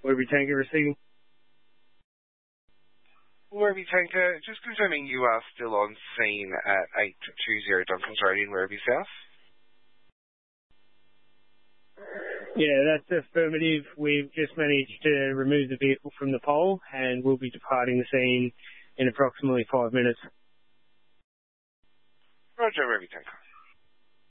Werribee Tanker receiving. Werribee Tanker, just confirming you are still on scene at 820 Duncan's Road in Werribee South. Yeah, that's affirmative. We've just managed to remove the vehicle from the pole and we'll be departing the scene in approximately 5 minutes. Roger, Werribee Tanker.